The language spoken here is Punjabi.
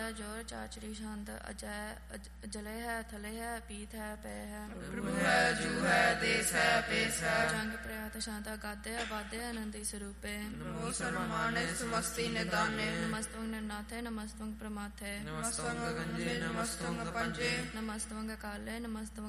ਹੈ ਜੋਰ ਚਾਚਰੀ ਸ਼ਾਂਤ ਅਜੈ ਜਲੇ ਹੈ ਥਲੇ ਹੈ ਪੀਤ ਹੈ ਪੈ ਹੈ ਪ੍ਰਭੂ ਹੈ ਜੂ ਹੈ ਦੇਸ ਹੈ ਪੇਸ ਹੈ ਜੰਗ ਪ੍ਰਿਆਤ ਸ਼ਾਂਤ ਅਗਾਧੇ ਅਬਾਧੇ ਅਨੰਦੀ ਸਰੂਪੇ ਨਮੋ ਸਰਮਾਣੇ ਸਮਸਤੀ ਨਿਦਾਨੇ ਨਮਸਤਵੰ ਨਿਰਨਾਥੇ ਨਮਸਤਵੰ ਪ੍ਰਮਾਥੇ ਨਮਸਤੰ ਗੰਜੇ ਨਮਸਤੰ ਪੰਜੇ ਨਮਸਤਵੰ ਕਾਲੇ ਨਮਸਤਵੰ